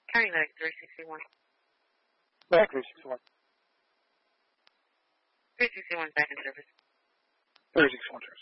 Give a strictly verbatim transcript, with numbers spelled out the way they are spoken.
County Medic three sixty-one. Back three sixty-one. three sixty-one back in service. three sixty-one service.